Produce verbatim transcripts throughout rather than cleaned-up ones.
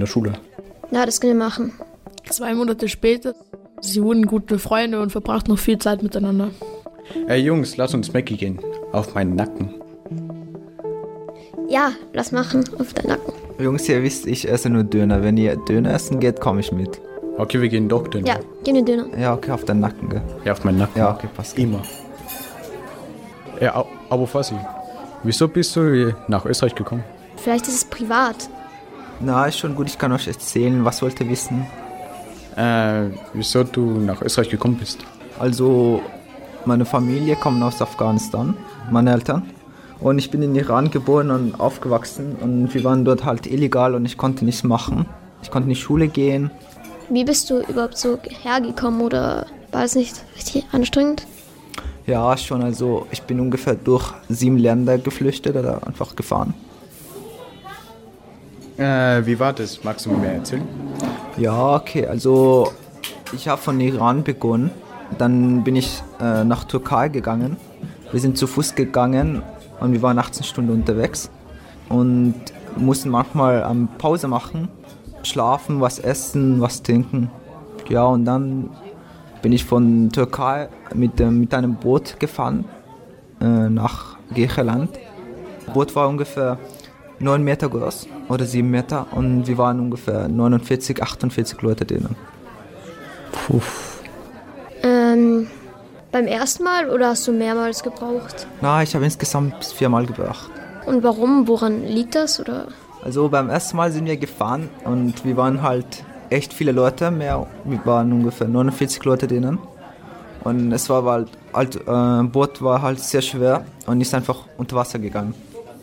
der Schule? Ja, das können wir machen. Zwei Monate später, sie wurden gute Freunde und verbrachten noch viel Zeit miteinander. Ey Jungs, lass uns Mackie gehen. Auf meinen Nacken. Ja, lass machen, auf deinen Nacken. Jungs, ihr wisst, ich esse nur Döner. Wenn ihr Döner essen geht, komme ich mit. Okay, wir gehen doch Döner. Ja, gehen wir Döner. Ja, okay, auf deinen Nacken, gell? Ja, auf meinen Nacken. Ja, okay, passt. Immer. Ja, aber Fassi, wieso bist du nach Österreich gekommen? Vielleicht ist es privat. Na, ist schon gut, ich kann euch erzählen. Was wollt ihr wissen? Äh, wieso du nach Österreich gekommen bist? Also, meine Familie kommt aus Afghanistan, meine Eltern. Und ich bin in Iran geboren und aufgewachsen. Und wir waren dort halt illegal und ich konnte nichts machen. Ich konnte nicht Schule gehen. Wie bist du überhaupt so hergekommen oder war es nicht richtig anstrengend? Ja, schon. Also, ich bin ungefähr durch sieben Länder geflüchtet oder einfach gefahren. Äh, wie war das? Magst du mir mehr erzählen? Ja, okay. Also, ich habe von Iran begonnen. Dann bin ich äh, nach Türkei gegangen. Wir sind zu Fuß gegangen und wir waren achtzehn Stunden unterwegs. Und mussten manchmal ähm, Pause machen, schlafen, was essen, was trinken. Ja, und dann bin ich von Türkei mit, äh, mit einem Boot gefahren äh, nach Griechenland. Das Boot war ungefähr neun Meter groß oder sieben Meter und wir waren ungefähr neunundvierzig, achtundvierzig Leute drinnen. Puh. Ähm, beim ersten Mal oder hast du mehrmals gebraucht? Na, ich habe insgesamt bis viermal gebracht. Und warum? Woran liegt das? Oder? Also beim ersten Mal sind wir gefahren und wir waren halt echt viele Leute, mehr, wir waren ungefähr neunundvierzig Leute drinnen. Und es war halt, halt äh, Boot war halt sehr schwer und ist einfach unter Wasser gegangen.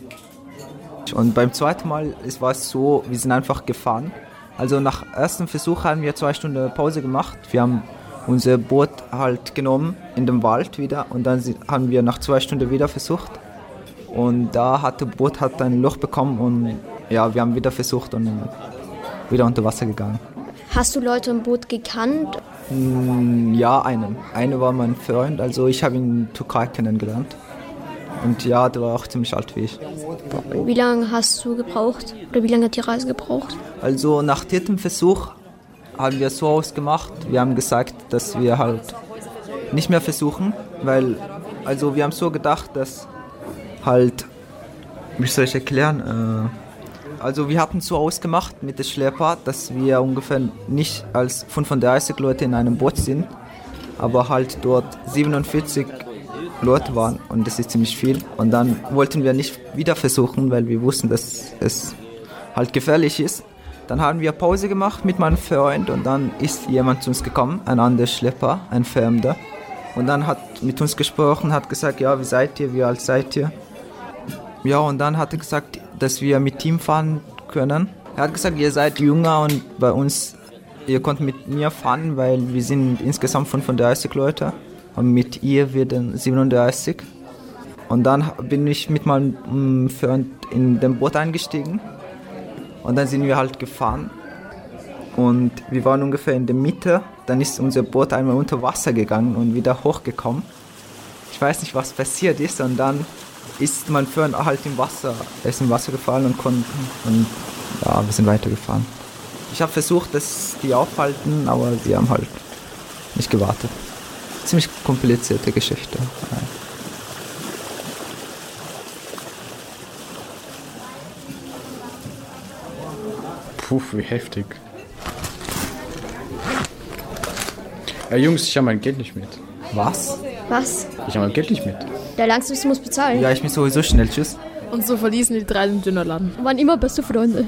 Und beim zweiten Mal es war es so, wir sind einfach gefahren. Also nach ersten Versuch haben wir zwei Stunden Pause gemacht. Wir haben unser Boot halt genommen in den Wald wieder und dann haben wir nach zwei Stunden wieder versucht. Und da hat das Boot hat ein Loch bekommen und ja, wir haben wieder versucht und dann wieder unter Wasser gegangen. Hast du Leute im Boot gekannt? Ja, einen. Einer war mein Freund, also ich habe ihn in Türkei kennengelernt. Und ja, der war auch ziemlich alt wie ich. Und wie lange hast du gebraucht? Oder wie lange hat die Reise gebraucht? Also nach viertem Versuch haben wir so ausgemacht. Wir haben gesagt, dass wir halt nicht mehr versuchen, weil also wir haben so gedacht, dass halt, wie soll ich erklären, äh, also wir hatten so ausgemacht mit dem Schlepper, dass wir ungefähr nicht als fünfunddreißig Leute in einem Boot sind, aber halt dort siebenundvierzig Leute waren und das ist ziemlich viel. Und dann wollten wir nicht wieder versuchen, weil wir wussten, dass es halt gefährlich ist. Dann haben wir Pause gemacht mit meinem Freund und dann ist jemand zu uns gekommen, ein anderer Schlepper, ein Fremder. Und dann hat mit uns gesprochen, hat gesagt, ja, wie seid ihr, wie alt seid ihr? Ja, und dann hat er gesagt, dass wir mit Team fahren können. Er hat gesagt, ihr seid jünger und bei uns, ihr könnt mit mir fahren, weil wir sind insgesamt fünfunddreißig Leute. Und mit ihr werden siebenunddreißig. Und dann bin ich mit meinem Freund in dem Boot eingestiegen. Und dann sind wir halt gefahren. Und wir waren ungefähr in der Mitte. Dann ist unser Boot einmal unter Wasser gegangen und wieder hochgekommen. Ich weiß nicht, was passiert ist. Und dann ist mein Freund halt im Wasser, er ist im Wasser gefallen und konnte. Und ja, wir sind weitergefahren. Ich habe versucht, dass die aufhalten, aber sie haben halt nicht gewartet. Ziemlich komplizierte Geschichte. Puh, wie heftig. Ja, Jungs, ich habe mein Geld nicht mit. Was? Was? Ich habe mein Geld nicht mit. Der Langste muss bezahlen. Ja, ich bin sowieso schnell. Tschüss. Und so verließen die drei den Dönerladen. Waren immer beste Freunde.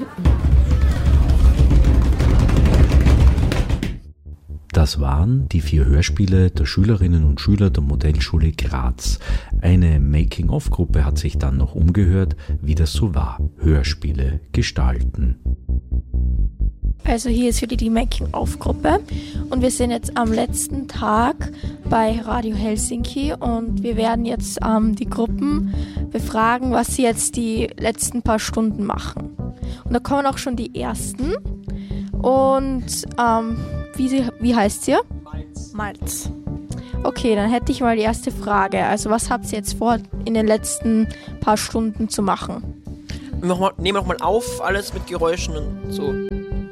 Das waren die vier Hörspiele der Schülerinnen und Schüler der Modellschule Graz. Eine Making-of-Gruppe hat sich dann noch umgehört, wie das so war. Hörspiele gestalten. Also hier ist wieder die Making-of-Gruppe und wir sind jetzt am letzten Tag bei Radio Helsinki und wir werden jetzt ähm, die Gruppen befragen, was sie jetzt die letzten paar Stunden machen. Und da kommen auch schon die ersten und ähm, wie, sie, wie heißt ihr? Malz. Malz. Okay, dann hätte ich mal die erste Frage. Also was habt ihr jetzt vor, in den letzten paar Stunden zu machen? Nochmal, nehmen wir nochmal auf, alles mit Geräuschen und so.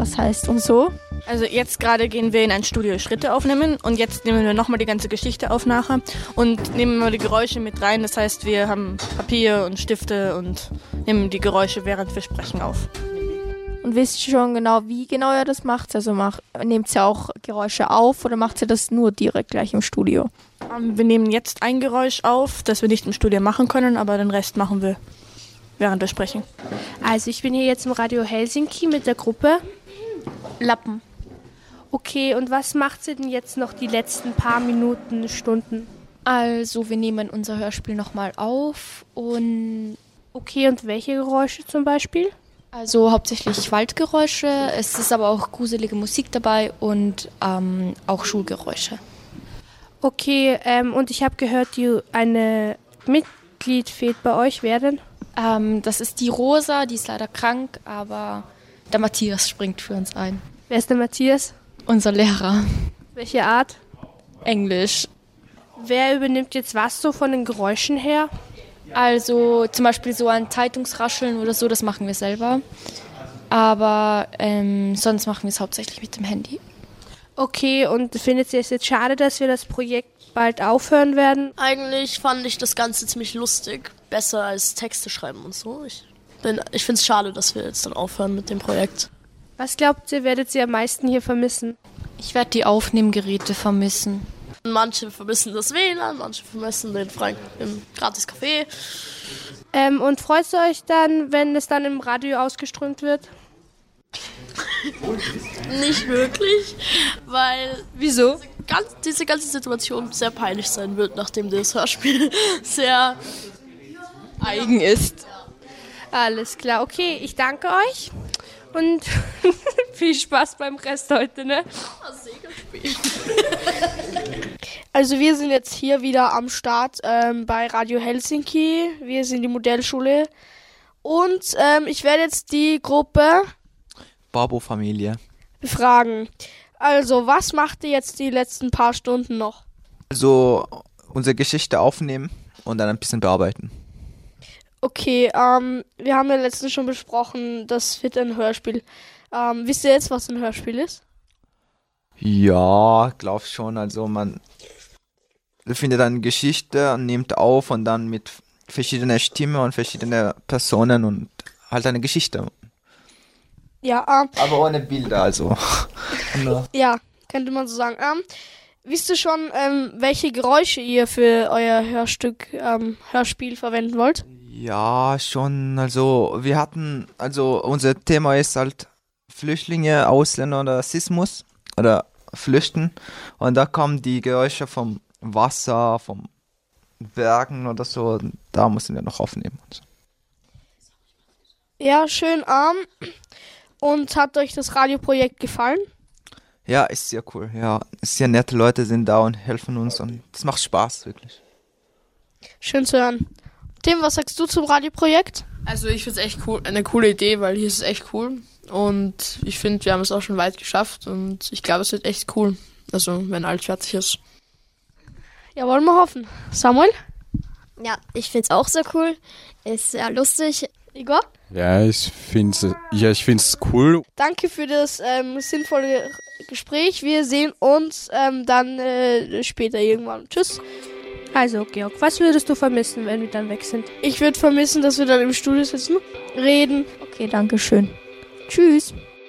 was heißt und so? Also jetzt gerade gehen wir in ein Studio Schritte aufnehmen und jetzt nehmen wir nochmal die ganze Geschichte auf nachher und nehmen mal die Geräusche mit rein. Das heißt, wir haben Papier und Stifte und nehmen die Geräusche, während wir sprechen, auf. Und wisst ihr schon genau, wie genau ihr das macht? Also macht, nehmt ihr auch Geräusche auf oder macht ihr das nur direkt gleich im Studio? Ähm, wir nehmen jetzt ein Geräusch auf, das wir nicht im Studio machen können, aber den Rest machen wir, während wir sprechen. Also ich bin hier jetzt im Radio Helsinki mit der Gruppe Lappen. Okay, und was macht sie denn jetzt noch die letzten paar Minuten, Stunden? Also wir nehmen unser Hörspiel nochmal auf und... Okay, und welche Geräusche zum Beispiel? Also hauptsächlich Waldgeräusche, es ist aber auch gruselige Musik dabei und ähm, auch Schulgeräusche. Okay, ähm, und ich habe gehört, die eine Mitglied fehlt bei euch. Wer denn? Ähm, das ist die Rosa, die ist leider krank, aber der Matthias springt für uns ein. Wer ist der Matthias? Unser Lehrer. Welche Art? Englisch. Wer übernimmt jetzt was so von den Geräuschen her? Also zum Beispiel so ein Zeitungsrascheln oder so, das machen wir selber. Aber ähm, sonst machen wir es hauptsächlich mit dem Handy. Okay, und findet ihr es jetzt schade, dass wir das Projekt bald aufhören werden? Eigentlich fand ich das Ganze ziemlich lustig. Besser als Texte schreiben und so. Ich, ich finde es schade, dass wir jetzt dann aufhören mit dem Projekt. Was glaubt ihr, werdet ihr am meisten hier vermissen? Ich werde die Aufnehmgeräte vermissen. Manche vermissen das W L A N, manche vermissen den freien im gratis Café. Ähm, und freut ihr euch dann, wenn es dann im Radio ausgeströmt wird? Nicht wirklich, weil Wieso? Diese, ganz, diese ganze Situation sehr peinlich sein wird, nachdem das Hörspiel sehr eigen ist. Alles klar, okay, ich danke euch und viel Spaß beim Rest heute, ne? Also wir sind jetzt hier wieder am Start ähm, bei Radio Helsinki. Wir sind die Modellschule und ähm, ich werde jetzt die Gruppe Babo-Familie befragen. Also, was macht ihr jetzt die letzten paar Stunden noch? Also unsere Geschichte aufnehmen und dann ein bisschen bearbeiten. Okay, ähm, wir haben ja letztens schon besprochen, das wird ein Hörspiel. Ähm, wisst ihr jetzt, was ein Hörspiel ist? Ja, glaub schon. Also man findet eine Geschichte und nimmt auf und dann mit verschiedenen Stimmen und verschiedenen Personen und halt eine Geschichte. Ja, ähm, aber ohne Bilder, also. Ja, könnte man so sagen. Ähm, wisst ihr schon, ähm, welche Geräusche ihr für euer Hörstück, ähm, Hörspiel verwenden wollt? Ja, schon. Also wir hatten, also unser Thema ist halt Flüchtlinge, Ausländer oder Rassismus oder Flüchten. Und da kommen die Geräusche vom Wasser, vom Bergen oder so. Da müssen wir noch aufnehmen. Und so. Ja, schön arm. Und hat euch das Radioprojekt gefallen? Ja, ist sehr cool. Ja, sehr nette Leute sind da und helfen uns und es macht Spaß, wirklich. Schön zu hören. Tim, was sagst du zum Radioprojekt? Also ich finde es echt cool, eine coole Idee, weil hier ist es echt cool und ich finde, wir haben es auch schon weit geschafft und ich glaube, es wird echt cool, also wenn alles fertig ist. Ja, wollen wir hoffen. Samuel? Ja, ich finde es auch sehr cool, ist sehr lustig. Igor? Ja, ich finde es ja, ich find's cool. Danke für das ähm, sinnvolle Gespräch. Wir sehen uns ähm, dann äh, später irgendwann. Tschüss. Also, Georg, was würdest du vermissen, wenn wir dann weg sind? Ich würde vermissen, dass wir dann im Studio sitzen, reden. Okay, danke schön. Tschüss.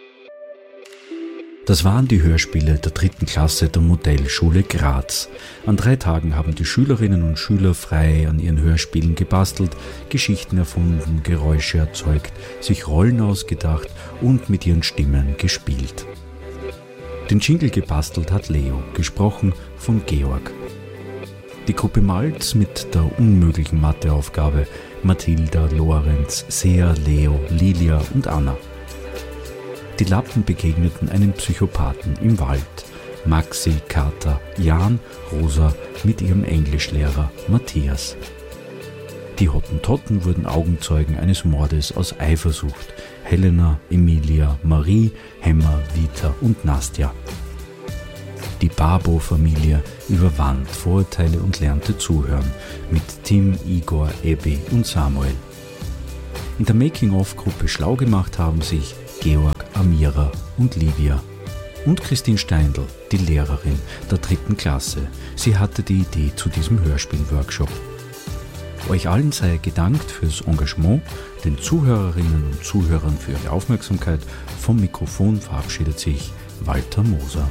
Das waren die Hörspiele der dritten Klasse der Modellschule Graz. An drei Tagen haben die Schülerinnen und Schüler frei an ihren Hörspielen gebastelt, Geschichten erfunden, Geräusche erzeugt, sich Rollen ausgedacht und mit ihren Stimmen gespielt. Den Jingle gebastelt hat Leo, gesprochen von Georg. Die Gruppe Malz mit der unmöglichen Matheaufgabe Mathilda, Lorenz, Sea, Leo, Lilia und Anna. Die Lappen begegneten einem Psychopathen im Wald. Maxi, Kater, Jan, Rosa mit ihrem Englischlehrer Matthias. Die Hottentotten wurden Augenzeugen eines Mordes aus Eifersucht. Helena, Emilia, Marie, Hemmer, Vita und Nastja. Die Babo-Familie überwand Vorurteile und lernte zuhören mit Tim, Igor, Ebbi und Samuel. In der Making-of-Gruppe schlau gemacht haben sich Georg, Amira und Livia. Und Christine Steindl, die Lehrerin der dritten Klasse. Sie hatte die Idee zu diesem Hörspiel-Workshop. Euch allen sei gedankt fürs Engagement, den Zuhörerinnen und Zuhörern für ihre Aufmerksamkeit. Vom Mikrofon verabschiedet sich Walter Moser.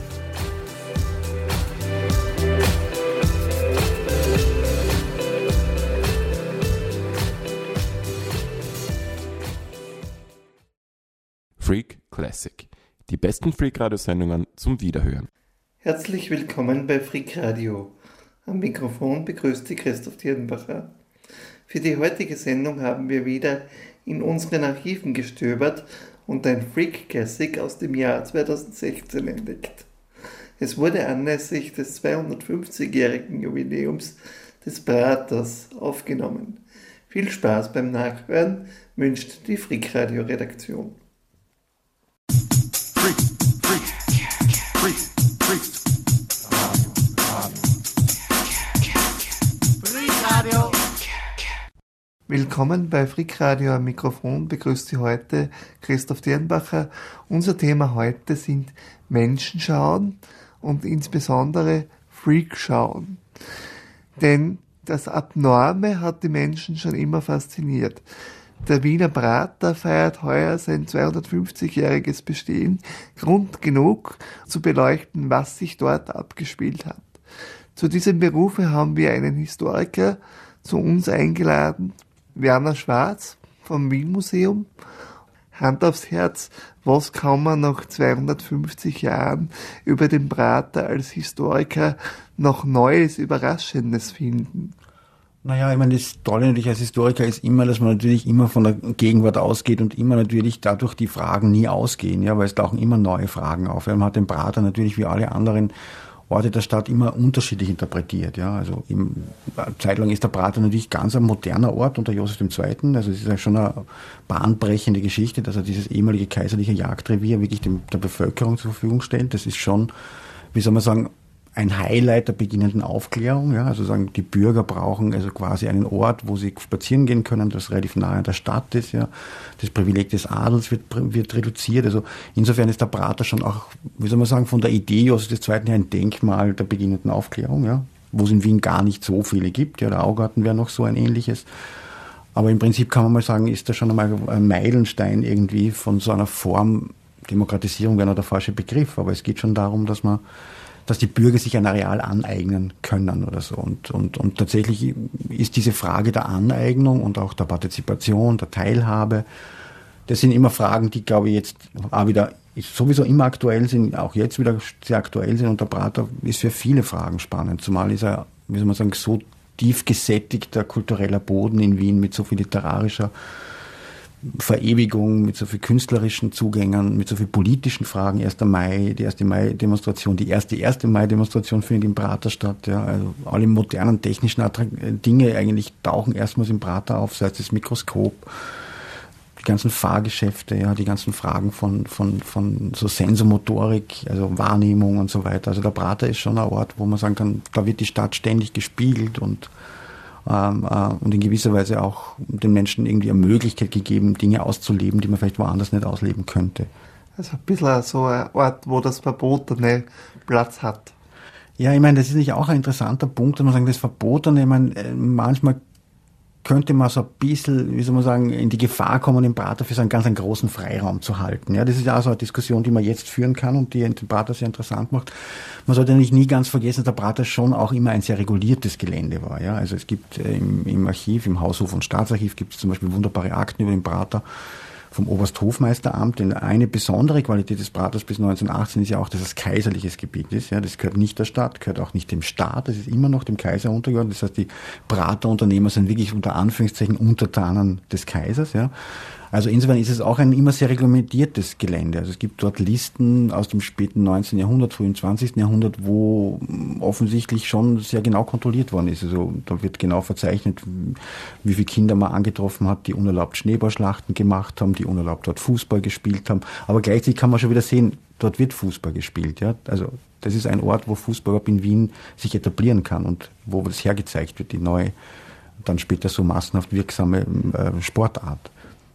Freak Classic. Die besten Freak-Radio-Sendungen zum Wiederhören. Herzlich willkommen bei Freak Radio. Am Mikrofon begrüßt Sie Christoph Dirnbacher. Für die heutige Sendung haben wir wieder in unseren Archiven gestöbert und ein Freak Classic aus dem Jahr zweitausendsechzehn entdeckt. Es wurde anlässlich des zweihundertfünfzigjährigen Jubiläums des Praters aufgenommen. Viel Spaß beim Nachhören wünscht die Freak Radio Redaktion. Freak, Freak, Freak, Freak. Freak Radio. Willkommen bei Freak Radio. Am Mikrofon begrüßt Sie heute Christoph Dirnbacher. Unser Thema heute sind Menschenschauen und insbesondere Freakschauen. Denn das Abnorme hat die Menschen schon immer fasziniert. Der Wiener Prater feiert heuer sein zweihundertfünfzigjähriges Bestehen. Grund genug zu beleuchten, was sich dort abgespielt hat. Zu diesem Berufe haben wir einen Historiker zu uns eingeladen, Werner Schwarz vom Wien-Museum. Hand aufs Herz, was kann man nach zweihundertfünfzig Jahren über den Prater als Historiker noch Neues, Überraschendes finden? Naja, ich meine, das Tolle natürlich als Historiker ist immer, dass man natürlich immer von der Gegenwart ausgeht und immer natürlich dadurch die Fragen nie ausgehen, ja, weil es tauchen immer neue Fragen auf. Man hat den Prater natürlich wie alle anderen Orte der Stadt immer unterschiedlich interpretiert, ja. Also im, zeitlang ist der Prater natürlich ganz ein moderner Ort unter Josef der Zweite. Also es ist ja schon eine bahnbrechende Geschichte, dass er dieses ehemalige kaiserliche Jagdrevier wirklich dem, der Bevölkerung zur Verfügung stellt. Das ist schon, wie soll man sagen, ein Highlight der beginnenden Aufklärung, ja, also sagen, die Bürger brauchen also quasi einen Ort, wo sie spazieren gehen können, das relativ nahe an der Stadt ist, ja. Das Privileg des Adels wird, wird reduziert, also insofern ist der Prater schon auch, wie soll man sagen, von der Idee Josef des Zweiten her ein Denkmal der beginnenden Aufklärung, ja, wo es in Wien gar nicht so viele gibt, ja, der Augarten wäre noch so ein ähnliches. Aber im Prinzip kann man mal sagen, ist das schon einmal ein Meilenstein irgendwie von so einer Form, Demokratisierung wäre noch der falsche Begriff, aber es geht schon darum, dass man dass die Bürger sich ein Areal aneignen können oder so. Und, und, und tatsächlich ist diese Frage der Aneignung und auch der Partizipation, der Teilhabe, das sind immer Fragen, die, glaube ich, jetzt auch wieder sowieso immer aktuell sind, auch jetzt wieder sehr aktuell sind. Und der Prater ist für viele Fragen spannend. Zumal ist er, wie soll man sagen, so tief gesättigter kultureller Boden in Wien mit so viel literarischer Verewigung, mit so viel künstlerischen Zugängen, mit so viel politischen Fragen. erster Mai, die erste Mai-Demonstration, die erste erste Mai-Demonstration findet im Prater statt. Ja. Also alle modernen technischen Dinge eigentlich tauchen erstmals im Prater auf, sei es das Mikroskop, die ganzen Fahrgeschäfte, ja, die ganzen Fragen von, von, von so Sensomotorik, also Wahrnehmung und so weiter. Also der Prater ist schon ein Ort, wo man sagen kann, da wird die Stadt ständig gespiegelt und Ähm, äh, und in gewisser Weise auch den Menschen irgendwie eine Möglichkeit gegeben, Dinge auszuleben, die man vielleicht woanders nicht ausleben könnte. Also ein bisschen so ein Ort, wo das Verbotene Platz hat. Ja, ich meine, das ist nicht auch ein interessanter Punkt, dass man sagt, das Verbotene, ich meine, manchmal könnte man so ein bisschen, wie soll man sagen, in die Gefahr kommen, den Prater für so einen ganz einen großen Freiraum zu halten. Ja, das ist ja auch so eine Diskussion, die man jetzt führen kann und die den Prater sehr interessant macht. Man sollte nämlich nie ganz vergessen, dass der Prater schon auch immer ein sehr reguliertes Gelände war. Ja, also es gibt äh, im, im Archiv, im Haushof- und Staatsarchiv gibt es zum Beispiel wunderbare Akten über den Prater vom Obersthofmeisteramt. Denn eine besondere Qualität des Praters bis neunzehnhundertachtzehn ist ja auch, dass es kaiserliches Gebiet ist. Ja, das gehört nicht der Stadt, gehört auch nicht dem Staat. Das ist immer noch dem Kaiser untergeordnet. Das heißt, die Praterunternehmer sind wirklich unter Anführungszeichen Untertanen des Kaisers. Ja. Also insofern ist es auch ein immer sehr reglementiertes Gelände. Also es gibt dort Listen aus dem späten neunzehnten Jahrhundert, frühen zwanzigsten Jahrhundert, wo offensichtlich schon sehr genau kontrolliert worden ist. Also da wird genau verzeichnet, wie viele Kinder man angetroffen hat, die unerlaubt Schneeballschlachten gemacht haben, die unerlaubt dort Fußball gespielt haben. Aber gleichzeitig kann man schon wieder sehen, dort wird Fußball gespielt. Ja? Also das ist ein Ort, wo Fußball in Wien sich etablieren kann und wo das hergezeigt wird, die neue, dann später so massenhaft wirksame äh, Sportart.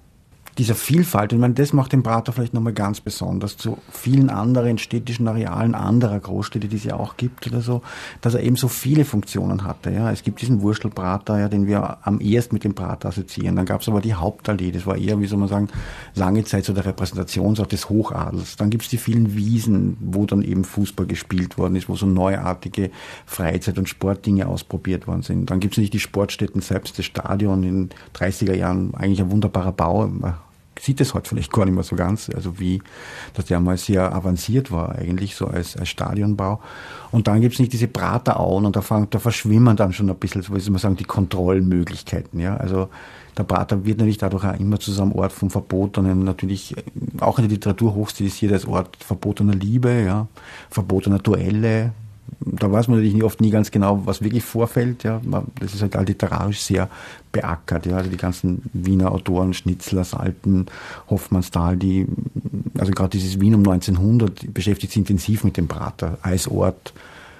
dieser Vielfalt, ich meine, das macht den Prater vielleicht nochmal ganz besonders zu vielen anderen städtischen Arealen anderer Großstädte, die es ja auch gibt oder so, dass er eben so viele Funktionen hatte. Ja. Es gibt diesen Wurstelprater, ja, den wir am ehesten mit dem Prater assoziieren. Dann gab es aber die Hauptallee, das war eher, wie soll man sagen, lange Zeit so der Repräsentationsort des Hochadels. Dann gibt es die vielen Wiesen, wo dann eben Fußball gespielt worden ist, wo so neuartige Freizeit- und Sportdinge ausprobiert worden sind. Dann gibt es nicht die Sportstätten selbst, das Stadion in den dreißiger Jahren, eigentlich ein wunderbarer Bau. Man sieht es heute vielleicht gar nicht mehr so ganz, also wie, dass der mal sehr avanciert war eigentlich, so als, als Stadionbau. Und dann gibt es nicht diese Praterauen und da, fang, da verschwimmen dann schon ein bisschen, so wie soll man sagen, die Kontrollmöglichkeiten, ja. Also der Prater wird natürlich dadurch auch immer zu so einem Ort vom Verbotenen, natürlich auch in der Literatur hochstilisiert als Ort verbotener Liebe, ja, verbotener Duelle. Da weiß man natürlich oft nie ganz genau, was wirklich vorfällt. Ja. Das ist halt auch literarisch sehr beackert. Ja. Also die ganzen Wiener Autoren, Schnitzler, Salten, Hoffmannsthal, die, also gerade dieses Wien um neunzehnhundert beschäftigt sich intensiv mit dem Prater als Ort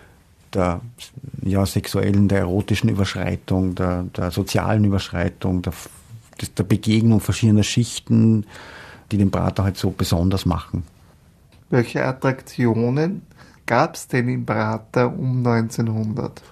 der ja, sexuellen, der erotischen Überschreitung, der, der sozialen Überschreitung, der, der Begegnung verschiedener Schichten, die den Prater halt so besonders machen. Welche Attraktionen gab es denn im Prater um neunzehnhundert?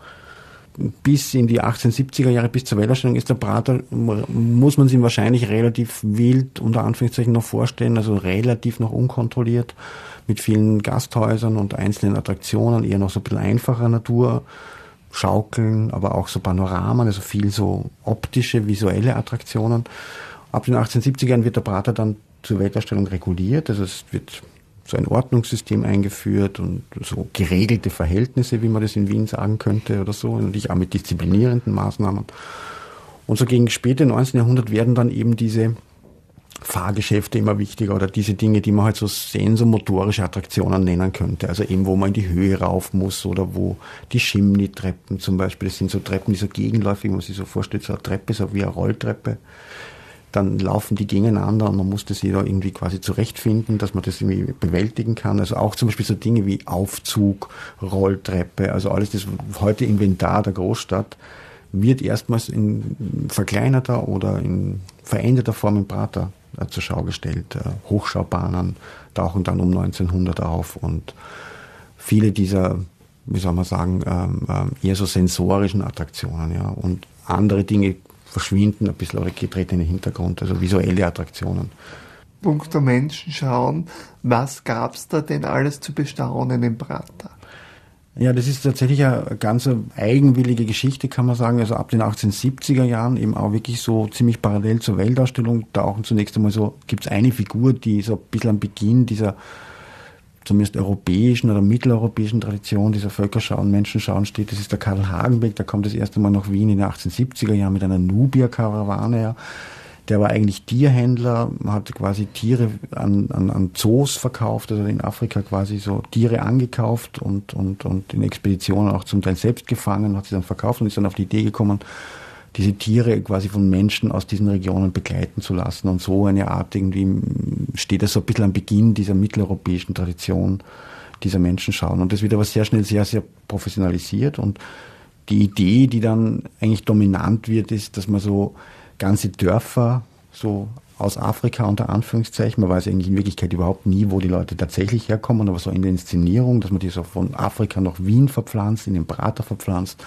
Bis in die achtzehnhundertsiebziger Jahre, bis zur Weltausstellung ist der Prater, muss man sich wahrscheinlich relativ wild, unter Anführungszeichen, noch vorstellen, also relativ noch unkontrolliert, mit vielen Gasthäusern und einzelnen Attraktionen, eher noch so ein bisschen einfacher Natur, Schaukeln, aber auch so Panoramen, also viel so optische, visuelle Attraktionen. Ab den achtzehnhundertsiebziger Jahren wird der Prater dann zur Weltausstellung reguliert, also es wird so ein Ordnungssystem eingeführt und so geregelte Verhältnisse, wie man das in Wien sagen könnte oder so, natürlich auch mit disziplinierenden Maßnahmen. Und so gegen späte neunzehnten Jahrhundert werden dann eben diese Fahrgeschäfte immer wichtiger oder diese Dinge, die man halt so sensomotorische Attraktionen nennen könnte. Also eben, wo man in die Höhe rauf muss oder wo die Chimney-Treppen zum Beispiel, das sind so Treppen, die so gegenläufig, man sich so vorstellt, so eine Treppe, so wie eine Rolltreppe. Dann laufen die gegeneinander und man muss das jeder irgendwie quasi zurechtfinden, dass man das irgendwie bewältigen kann. Also auch zum Beispiel so Dinge wie Aufzug, Rolltreppe, also alles das heute Inventar der Großstadt wird erstmals in verkleinerter oder in veränderter Form im Prater äh, zur Schau gestellt. Äh, Hochschaubahnen tauchen dann um neunzehnhundert auf und viele dieser, wie soll man sagen, ähm, äh, eher so sensorischen Attraktionen, ja, und andere Dinge verschwinden ein bisschen oder treten in den Hintergrund, also visuelle Attraktionen. Punkto Menschen schauen, was gab es da denn alles zu bestaunen im Prater? Ja, das ist tatsächlich eine ganz eigenwillige Geschichte, kann man sagen. Also ab den achtzehnhundertsiebziger Jahren eben auch wirklich so ziemlich parallel zur Weltausstellung tauchen zunächst einmal so, gibt es eine Figur, die so ein bisschen am Beginn dieser zumindest europäischen oder mitteleuropäischen Tradition dieser Völkerschauen, Menschenschauen steht. Das ist der Karl Hagenbeck, der kommt das erste Mal nach Wien in den achtzehnhundertsiebziger Jahren mit einer Nubia-Karawane. Ja. Der war eigentlich Tierhändler, hat quasi Tiere an, an, an Zoos verkauft, also in Afrika quasi so Tiere angekauft und, und, und in Expeditionen auch zum Teil selbst gefangen, hat sie dann verkauft und ist dann auf die Idee gekommen, diese Tiere quasi von Menschen aus diesen Regionen begleiten zu lassen. Und so eine Art irgendwie steht das so ein bisschen am Beginn dieser mitteleuropäischen Tradition dieser Menschenschauen. Und das wird aber sehr schnell sehr, sehr professionalisiert. Und die Idee, die dann eigentlich dominant wird, ist, dass man so ganze Dörfer so aus Afrika unter Anführungszeichen, man weiß eigentlich in Wirklichkeit überhaupt nie, wo die Leute tatsächlich herkommen, aber so in der Inszenierung, dass man die so von Afrika nach Wien verpflanzt, in den Prater verpflanzt.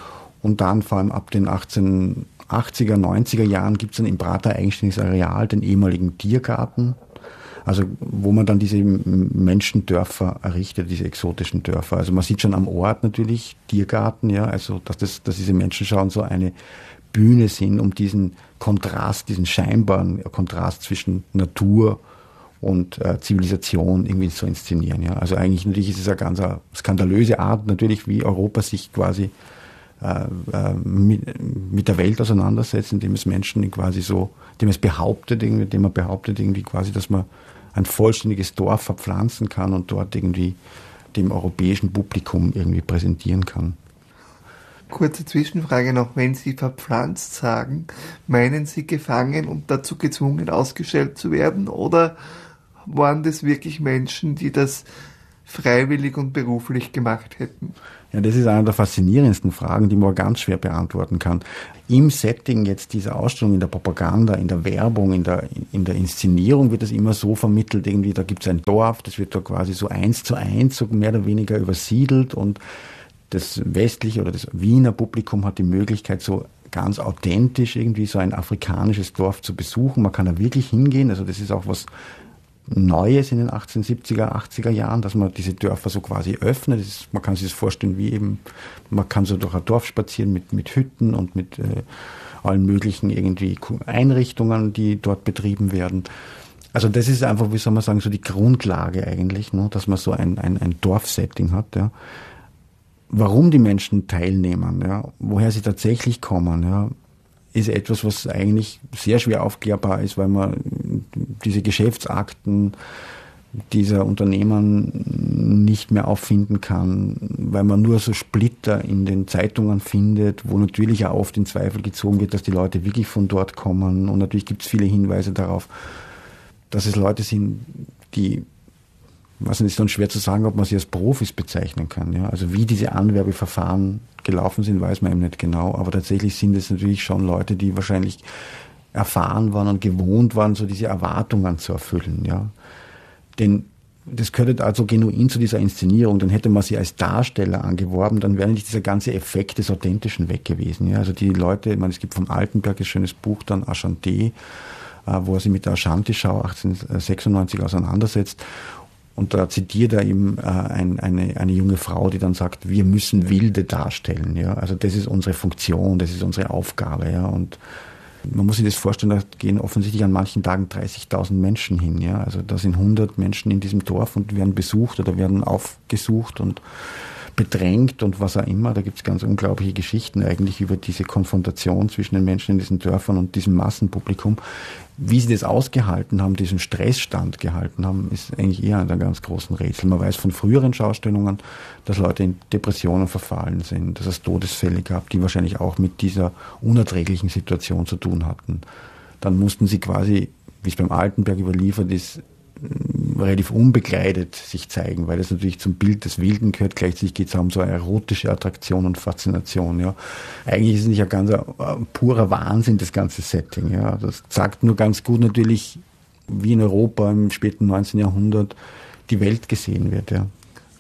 Und dann vor allem ab den achtzehnhundertachtziger, neunziger Jahren gibt es dann im Prater eigenständiges Areal, den ehemaligen Tiergarten, also wo man dann diese Menschendörfer errichtet, diese exotischen Dörfer. Also man sieht schon am Ort natürlich Tiergarten, ja, also dass, das, dass diese Menschenschauen so eine Bühne sind, um diesen Kontrast, diesen scheinbaren Kontrast zwischen Natur und äh, Zivilisation irgendwie zu inszenieren. Ja. Also eigentlich natürlich ist es eine ganz eine skandalöse Art, natürlich wie Europa sich quasi äh, äh, mit, mit der Welt auseinandersetzt, indem es Menschen quasi so, indem es behauptet, irgendwie, indem man behauptet irgendwie quasi, dass man ein vollständiges Dorf verpflanzen kann und dort irgendwie dem europäischen Publikum irgendwie präsentieren kann. Kurze Zwischenfrage noch, wenn Sie verpflanzt sagen, meinen Sie gefangen und dazu gezwungen ausgestellt zu werden oder waren das wirklich Menschen, die das freiwillig und beruflich gemacht hätten? Ja, das ist eine der faszinierendsten Fragen, die man ganz schwer beantworten kann. Im Setting jetzt dieser Ausstellung, in der Propaganda, in der Werbung, in der, in der Inszenierung wird das immer so vermittelt, irgendwie, da gibt es ein Dorf, das wird da quasi so eins zu eins, so mehr oder weniger übersiedelt, und das westliche oder das Wiener Publikum hat die Möglichkeit, so ganz authentisch irgendwie so ein afrikanisches Dorf zu besuchen. Man kann da wirklich hingehen, also das ist auch was Neues in den achtzehnhundertsiebziger, achtziger Jahren, dass man diese Dörfer so quasi öffnet. Das ist, man kann sich das vorstellen wie eben, man kann so durch ein Dorf spazieren mit, mit Hütten und mit äh, allen möglichen irgendwie Einrichtungen, die dort betrieben werden. Also das ist einfach, wie soll man sagen, so die Grundlage eigentlich, ne, dass man so ein, ein, ein Dorfsetting hat. Ja. Warum die Menschen teilnehmen, ja, woher sie tatsächlich kommen, ja, ist etwas, was eigentlich sehr schwer aufklärbar ist, weil man diese Geschäftsakten dieser Unternehmen nicht mehr auffinden kann, weil man nur so Splitter in den Zeitungen findet, wo natürlich auch oft in Zweifel gezogen wird, dass die Leute wirklich von dort kommen. Und natürlich gibt es viele Hinweise darauf, dass es Leute sind, die, was ist dann schwer zu sagen, ob man sie als Profis bezeichnen kann. Ja? Also wie diese Anwerbeverfahren gelaufen sind, weiß man eben nicht genau. Aber tatsächlich sind es natürlich schon Leute, die wahrscheinlich erfahren waren und gewohnt waren, so diese Erwartungen zu erfüllen. Ja? Denn das gehört also genuin zu dieser Inszenierung. Dann hätte man sie als Darsteller angeworben, dann wäre nicht dieser ganze Effekt des Authentischen weg gewesen. Ja? Also die Leute, ich meine, es gibt vom Altenberg ein schönes Buch, dann Ashanti, wo er sich mit der Ashanti-Schau achtzehnhundertsechsundneunzig auseinandersetzt. Und da zitiert er eben äh, ein, eine, eine junge Frau, die dann sagt, wir müssen Wilde darstellen. Ja? Also das ist unsere Funktion, das ist unsere Aufgabe. Ja? Und man muss sich das vorstellen, da gehen offensichtlich an manchen Tagen dreißigtausend Menschen hin. Ja? Also da sind hundert Menschen in diesem Dorf und werden besucht oder werden aufgesucht und bedrängt und was auch immer. Da gibt es ganz unglaubliche Geschichten eigentlich über diese Konfrontation zwischen den Menschen in diesen Dörfern und diesem Massenpublikum. Wie sie das ausgehalten haben, diesen Stressstand gehalten haben, ist eigentlich eher ein ganz großen Rätsel. Man weiß von früheren Schaustellungen, dass Leute in Depressionen verfallen sind, dass es Todesfälle gab, die wahrscheinlich auch mit dieser unerträglichen Situation zu tun hatten. Dann mussten sie quasi, wie es beim Altenberg überliefert ist, relativ unbekleidet sich zeigen, weil das natürlich zum Bild des Wilden gehört. Gleichzeitig geht es um so eine erotische Attraktion und Faszination. Ja. Eigentlich ist es nicht ein ganz ein, ein purer Wahnsinn, das ganze Setting. Ja. Das sagt nur ganz gut natürlich, wie in Europa im späten neunzehnten Jahrhundert die Welt gesehen wird. Ja.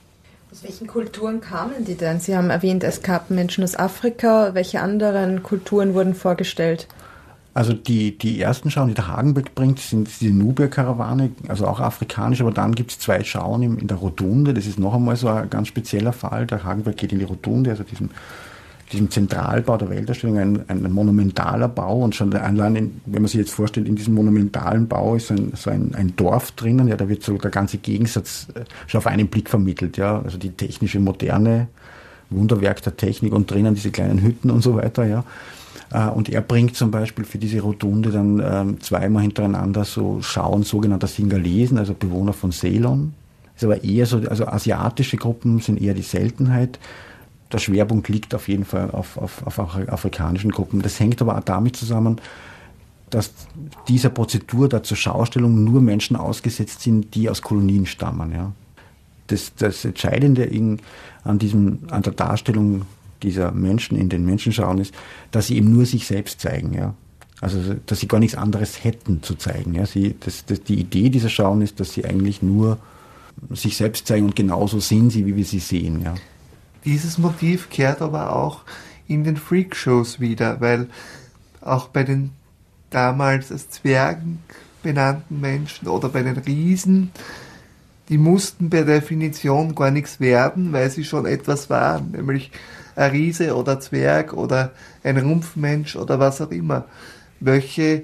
Aus welchen Kulturen kamen die denn? Sie haben erwähnt, es gab Menschen aus Afrika. Welche anderen Kulturen wurden vorgestellt? Also die, die ersten Schauen, die der Hagenbeck bringt, sind die Nubia-Karawane, also auch afrikanisch, aber dann gibt es zwei Schauen in, in der Rotunde. Das ist noch einmal so ein ganz spezieller Fall. Der Hagenbeck geht in die Rotunde, also diesem, diesem Zentralbau der Weltausstellung, ein, ein monumentaler Bau. Und schon allein, in, wenn man sich jetzt vorstellt, in diesem monumentalen Bau ist so ein, so ein, ein Dorf drinnen, ja, da wird so der ganze Gegensatz schon auf einen Blick vermittelt. Ja, also die technische Moderne, Wunderwerk der Technik und drinnen diese kleinen Hütten und so weiter, ja. Und er bringt zum Beispiel für diese Rotunde dann ähm, zweimal hintereinander so Schauen sogenannter Singalesen, also Bewohner von Ceylon. Ist aber eher so, also asiatische Gruppen sind eher die Seltenheit. Der Schwerpunkt liegt auf jeden Fall auf, auf, auf afrikanischen Gruppen. Das hängt aber auch damit zusammen, dass dieser Prozedur da zur Schaustellung nur Menschen ausgesetzt sind, die aus Kolonien stammen. Ja. Das, das Entscheidende in, an, diesem, an der Darstellung dieser Menschen in den Menschenschauen ist, dass sie eben nur sich selbst zeigen. Ja. Also, dass sie gar nichts anderes hätten zu zeigen. Ja. Sie, das, das, die Idee dieser Schauen ist, dass sie eigentlich nur sich selbst zeigen und genauso sind sie, wie wir sie sehen. Ja. Dieses Motiv kehrt aber auch in den Freakshows wieder, weil auch bei den damals als Zwergen benannten Menschen oder bei den Riesen, die mussten per Definition gar nichts werden, weil sie schon etwas waren, nämlich ein Riese oder Zwerg oder ein Rumpfmensch oder was auch immer. Welche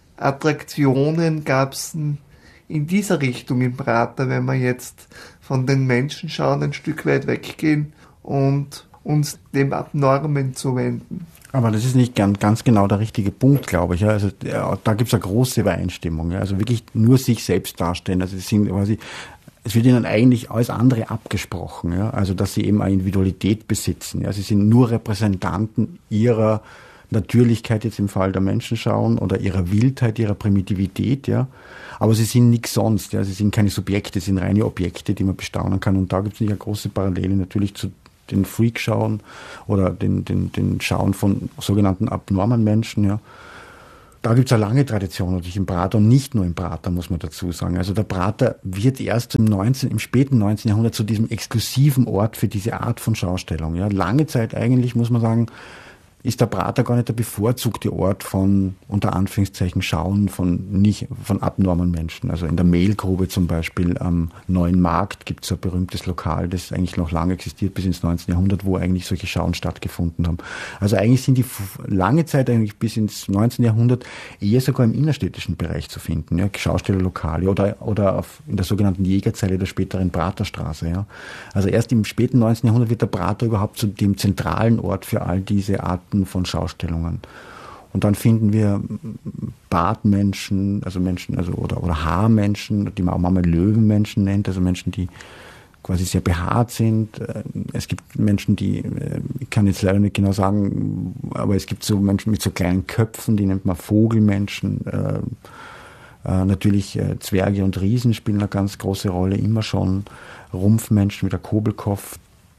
Attraktionen gab es denn in dieser Richtung im Prater, wenn wir jetzt von den Menschenschauen ein Stück weit weggehen und uns dem Abnormen zuwenden? Aber das ist nicht ganz, ganz genau der richtige Punkt, glaube ich. Ja. Also ja, da gibt es eine große Übereinstimmung. Ja. Also wirklich nur sich selbst darstellen. Also es sind quasi, es wird ihnen eigentlich alles andere abgesprochen. Ja. Also dass sie eben eine Individualität besitzen. Ja. Sie sind nur Repräsentanten ihrer Natürlichkeit jetzt im Fall der Menschen schauen oder ihrer Wildheit, ihrer Primitivität, ja. Aber sie sind nichts sonst, ja. Sie sind keine Subjekte, sie sind reine Objekte, die man bestaunen kann. Und da gibt es nicht eine große Parallele natürlich zu den Freak-Schauen oder den, den, den Schauen von sogenannten abnormen Menschen, ja. Da gibt es eine lange Tradition natürlich im Prater und nicht nur im Prater, muss man dazu sagen. Also der Prater wird erst im, neunzehnten, im späten neunzehnten Jahrhundert zu diesem exklusiven Ort für diese Art von Schaustellung. Ja. Lange Zeit eigentlich, muss man sagen, ist der Prater gar nicht der bevorzugte Ort von, unter Anführungszeichen, Schauen von nicht von abnormen Menschen. Also in der Mehlgrube zum Beispiel am Neuen Markt gibt es ein berühmtes Lokal, das eigentlich noch lange existiert, bis ins neunzehnten Jahrhundert, wo eigentlich solche Schauen stattgefunden haben. Also eigentlich sind die lange Zeit, eigentlich bis ins neunzehnten Jahrhundert, eher sogar im innerstädtischen Bereich zu finden. Ja, Schaustellerlokale oder, oder auf, in der sogenannten Jägerzeile der späteren Praterstraße. Ja. Also erst im späten neunzehnten Jahrhundert wird der Prater überhaupt zu dem zentralen Ort für all diese Arten von Schaustellungen. Und dann finden wir Bartmenschen, also Menschen, also oder, oder Haarmenschen, die man auch manchmal Löwenmenschen nennt, also Menschen, die quasi sehr behaart sind. Es gibt Menschen, die, ich kann jetzt leider nicht genau sagen, aber es gibt so Menschen mit so kleinen Köpfen, die nennt man Vogelmenschen. Äh, äh, natürlich äh, Zwerge und Riesen spielen eine ganz große Rolle, immer schon. Rumpfmenschen mit der Kobelkopf.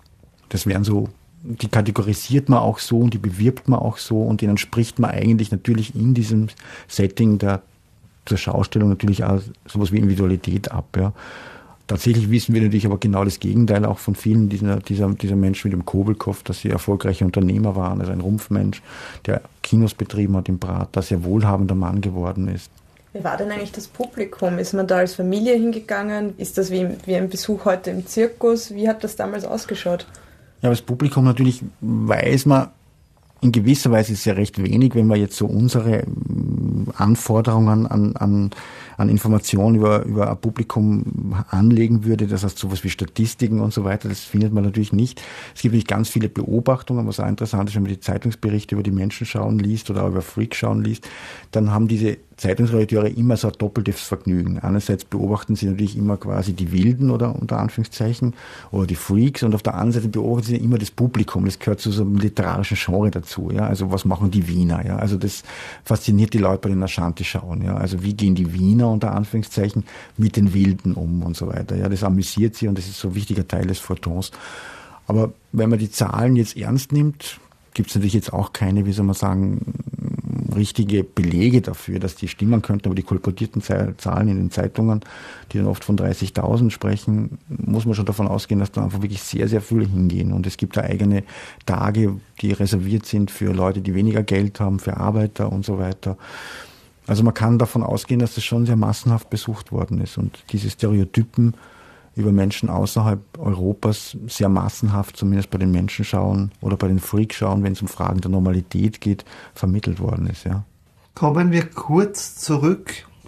Das wären so, die kategorisiert man auch so und die bewirbt man auch so und denen spricht man eigentlich natürlich in diesem Setting der, der Schaustellung natürlich auch sowas wie Individualität ab. Ja. Tatsächlich wissen wir natürlich aber genau das Gegenteil auch von vielen dieser, dieser, dieser Menschen mit dem Kobelkopf, dass sie erfolgreiche Unternehmer waren, also ein Rumpfmensch, der Kinos betrieben hat im Prater, sehr wohlhabender Mann geworden ist. Wie war denn eigentlich das Publikum? Ist man da als Familie hingegangen? Ist das wie, wie ein Besuch heute im Zirkus? Wie hat das damals ausgeschaut? Ja, das Publikum natürlich weiß man in gewisser Weise sehr recht wenig, wenn man jetzt so unsere Anforderungen an, an, an Informationen über, über ein Publikum anlegen würde. Das heißt sowas wie Statistiken und so weiter, das findet man natürlich nicht. Es gibt nicht ganz viele Beobachtungen, was auch interessant ist, wenn man die Zeitungsberichte über die Menschen schauen liest oder auch über Freak schauen liest, dann haben diese Zeitungsredakteure immer so ein doppeltes Vergnügen. Einerseits beobachten sie natürlich immer quasi die Wilden oder unter Anführungszeichen oder die Freaks und auf der anderen Seite beobachten sie immer das Publikum. Das gehört zu so einem literarischen Genre dazu. Ja, also was machen die Wiener? Ja, also das fasziniert die Leute bei den Ashanti schauen. Ja, also wie gehen die Wiener unter Anführungszeichen mit den Wilden um und so weiter. Ja, das amüsiert sie und das ist so ein wichtiger Teil des Feuilletons. Aber wenn man die Zahlen jetzt ernst nimmt, gibt es natürlich jetzt auch keine, wie soll man sagen, richtige Belege dafür, dass die stimmen könnten, aber die kolportierten Zahlen in den Zeitungen, die dann oft von dreißigtausend sprechen, muss man schon davon ausgehen, dass da einfach wirklich sehr, sehr viele hingehen. Und es gibt da eigene Tage, die reserviert sind für Leute, die weniger Geld haben, für Arbeiter und so weiter. Also man kann davon ausgehen, dass das schon sehr massenhaft besucht worden ist. Und diese Stereotypen über Menschen außerhalb Europas sehr massenhaft, zumindest bei den Menschenschauen oder bei den Freakschauen, wenn es um Fragen der Normalität geht, vermittelt worden ist. Ja. Kommen wir kurz zurück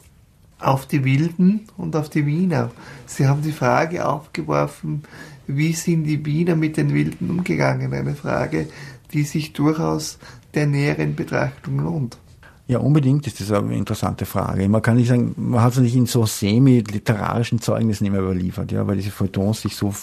auf die Wilden und auf die Wiener. Sie haben die Frage aufgeworfen, wie sind die Wiener mit den Wilden umgegangen? Eine Frage, die sich durchaus der näheren Betrachtung lohnt. Ja, unbedingt ist das eine interessante Frage. Man kann nicht sagen, man hat es nicht in so semi-literarischen Zeugnissen immer überliefert, ja, weil diese Feuilletons sich so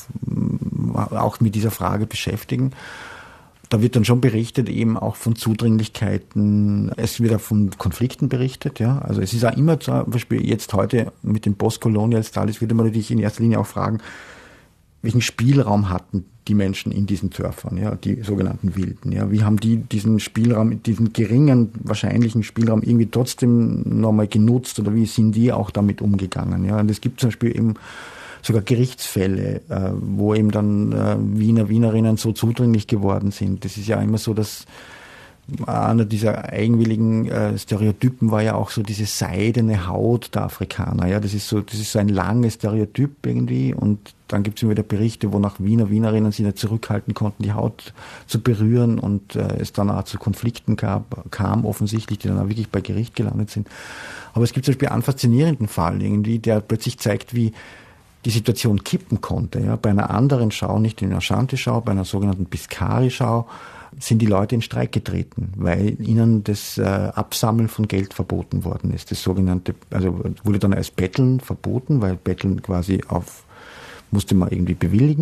auch mit dieser Frage beschäftigen. Da wird dann schon berichtet, eben auch von Zudringlichkeiten. Es wird auch von Konflikten berichtet, ja. Also es ist auch immer zum Beispiel jetzt heute mit den Postcolonial Studies würde man natürlich in erster Linie auch fragen, welchen Spielraum hatten die Menschen in diesen Dörfern, ja, die sogenannten Wilden, ja, wie haben die diesen Spielraum, diesen geringen wahrscheinlichen Spielraum irgendwie trotzdem nochmal genutzt oder wie sind die auch damit umgegangen, ja, und es gibt zum Beispiel eben sogar Gerichtsfälle, äh, wo eben dann äh, Wiener, Wienerinnen so zudringlich geworden sind. Das ist ja immer so, dass einer dieser eigenwilligen äh, Stereotypen war ja auch so diese seidene Haut der Afrikaner. Ja, das ist so, das ist so ein langes Stereotyp irgendwie. Und dann gibt es immer wieder Berichte, wonach Wiener, Wienerinnen sich nicht zurückhalten konnten, die Haut zu berühren und äh, es dann auch zu Konflikten gab, kam offensichtlich, die dann auch wirklich bei Gericht gelandet sind. Aber es gibt zum Beispiel einen faszinierenden Fall irgendwie, der plötzlich zeigt, wie die Situation kippen konnte. Ja, bei einer anderen Schau, nicht in der Ashanti-Schau, bei einer sogenannten Piskari-Schau, sind die Leute in Streik getreten, weil ihnen das äh, Absammeln von Geld verboten worden ist. Das sogenannte, also wurde dann als Betteln verboten, weil Betteln quasi auf, musste man irgendwie bewilligen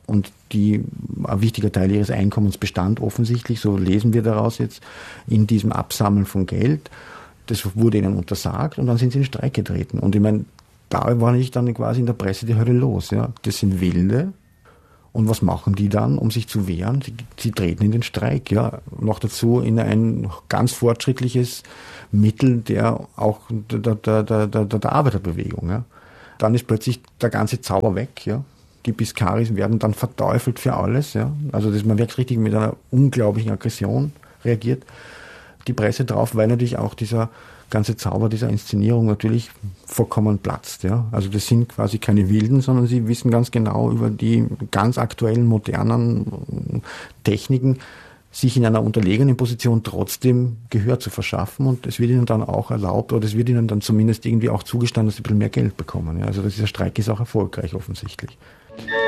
und die ein wichtiger Teil ihres Einkommens bestand offensichtlich, so lesen wir daraus jetzt, in diesem Absammeln von Geld. Das wurde ihnen untersagt und dann sind sie in Streik getreten. Und ich meine, da war ich dann quasi in der Presse die Hölle los. Ja. Das sind Wilde. Und was machen die dann, um sich zu wehren? Sie, sie treten in den Streik. Ja. Noch dazu in ein ganz fortschrittliches Mittel der auch der, der, der, der, der Arbeiterbewegung. Ja. Dann ist plötzlich der ganze Zauber weg. Ja. Die Piskaris werden dann verteufelt für alles. Ja. Also das, man merkt richtig mit einer unglaublichen Aggression reagiert die Presse drauf, weil natürlich auch dieser ganze Zauber dieser Inszenierung natürlich vollkommen platzt. Ja. Also das sind quasi keine Wilden, sondern sie wissen ganz genau über die ganz aktuellen, modernen Techniken, sich in einer unterlegenen Position trotzdem Gehör zu verschaffen, und es wird ihnen dann auch erlaubt, oder es wird ihnen dann zumindest irgendwie auch zugestanden, dass sie ein bisschen mehr Geld bekommen. Ja. Also dieser Streik ist auch erfolgreich offensichtlich.